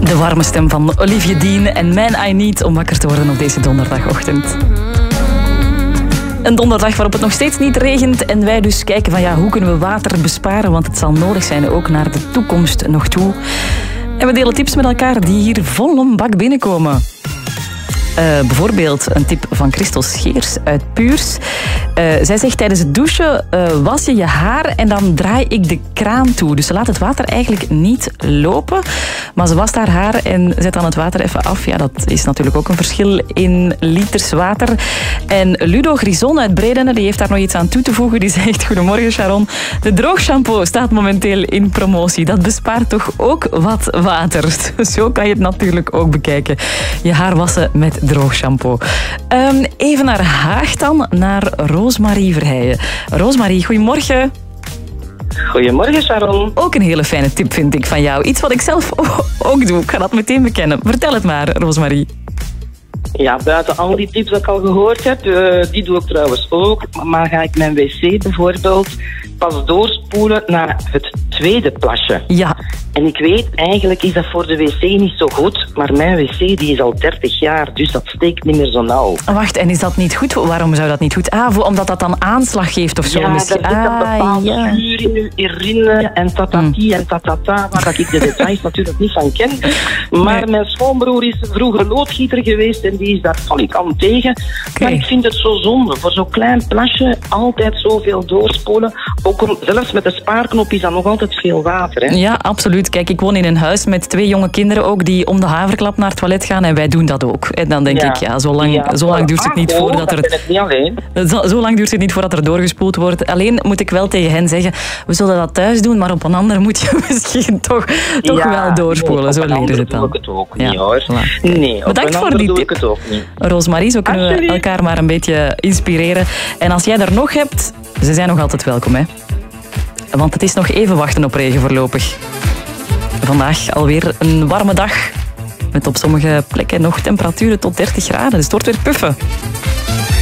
De warme stem van Olivier Dean en Man I Need om wakker te worden op deze donderdagochtend. Een donderdag waarop het nog steeds niet regent en wij dus kijken van hoe kunnen we water besparen, want het zal nodig zijn ook naar de toekomst nog toe. En we delen tips met elkaar die hier vol een bak binnenkomen. Bijvoorbeeld een tip van Christel Scheers uit Puurs. Zij zegt tijdens het douchen was je haar en dan draai ik de kraan toe. Dus ze laat het water eigenlijk niet lopen. Maar ze wast haar haar en zet dan het water even af. Ja, dat is natuurlijk ook een verschil in liters water. En Ludo Grison uit Bredene, die heeft daar nog iets aan toe te voegen. Die zegt, goedemorgen Sharon. De droogshampoo staat momenteel in promotie. Dat bespaart toch ook wat water. Zo kan je het natuurlijk ook bekijken. Je haar wassen met droogshampoo. Even naar Haag dan, naar Roosmarie Verheijen. Roosmarie, goedemorgen. Goedemorgen, Sharon. Ook een hele fijne tip vind ik van jou. Iets wat ik zelf ook doe. Ik ga dat meteen bekennen. Vertel het maar, Roosmarie. Ja, buiten al die tips dat ik al gehoord heb, die doe ik trouwens ook. Maar ga ik mijn wc bijvoorbeeld pas doorspoelen naar het tweede plasje. Ja. En ik weet, eigenlijk is dat voor de wc niet zo goed, maar mijn wc die is al 30 jaar, dus dat steekt niet meer zo nauw. Wacht, en is dat niet goed? Waarom zou dat niet goed? Omdat dat dan aanslag geeft of zo ja, misschien? Ja, er zit een bepaald vuur in uw herinneren en tatati en tatata, waar ik de details natuurlijk niet van ken. Maar mijn schoonbroer is vroeger loodgieter geweest en die is daar valikant tegen. Maar ik vind het zo zonde, voor zo'n klein plasje altijd zoveel doorspoelen. Ook zelfs met de spaarknop is dat nog altijd veel water. Hè? Ja, absoluut. Kijk, ik woon in een huis met 2 jonge kinderen ook die om de haverklap naar het toilet gaan en wij doen dat ook. En dan denk ik, zo lang duurt het niet voordat er... Zo lang duurt het niet voordat er doorgespoeld wordt. Alleen moet ik wel tegen hen zeggen, we zullen dat thuis doen, maar op een ander moet je misschien toch wel doorspoelen. Nee, zo leren ze het dan. Doe ik het ook niet, hoor. Voilà. Nee, bedankt voor die tip. Roosmarie, zo kunnen we elkaar maar een beetje inspireren. En als jij er nog hebt, ze zijn nog altijd welkom, hè. Want het is nog even wachten op regen voorlopig. Vandaag alweer een warme dag. Met op sommige plekken nog temperaturen tot 30 graden. Dus het wordt weer puffen.